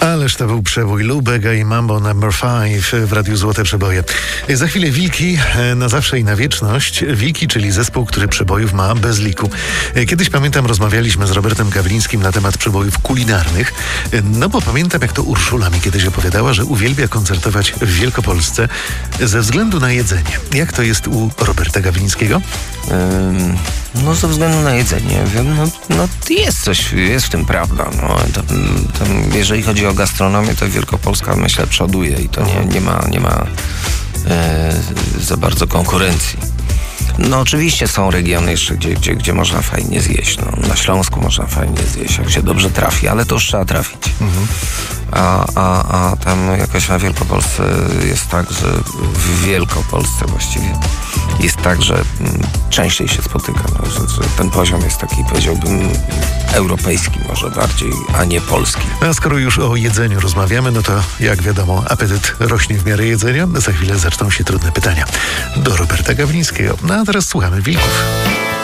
Ależ to był przebój Lubega i Mambo No. 5 w Radiu Złote Przeboje. Za chwilę Wilki na zawsze i na wieczność. Wilki, czyli zespół, który przebojów ma bez liku. Kiedyś, pamiętam, rozmawialiśmy z Robertem Gawlińskim na temat przebojów kulinarnych. No bo pamiętam, jak to Urszula mi kiedyś opowiadała, że uwielbia koncertować w Wielkopolsce ze względu na jedzenie. Jak to jest u Roberta Gawlińskiego? No ze względu na jedzenie, wiem, no jest coś, jest w tym prawda. No, jeżeli chodzi o gastronomię, to Wielkopolska, myślę, przoduje i to nie ma za bardzo konkurencji. No oczywiście są regiony jeszcze, gdzie można fajnie zjeść. No, na Śląsku można fajnie zjeść, jak się dobrze trafi, ale to już trzeba trafić. A tam jakoś na Wielkopolsce jest tak, że w Wielkopolsce właściwie jest tak, że częściej się spotyka. No, że ten poziom jest taki, powiedziałbym, europejski może bardziej, a nie polski. A skoro już o jedzeniu rozmawiamy, no to jak wiadomo, apetyt rośnie w miarę jedzenia. Za chwilę zaczną się trudne pytania do Roberta Gawlińskiego. No a teraz słuchamy Wilków.